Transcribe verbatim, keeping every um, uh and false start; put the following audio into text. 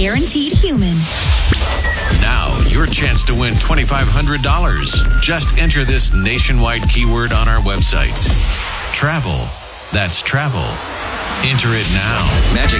guaranteed human. Now, your chance to win twenty-five hundred dollars. Just enter this nationwide keyword on our website. Travel. That's travel. Enter it now. Magic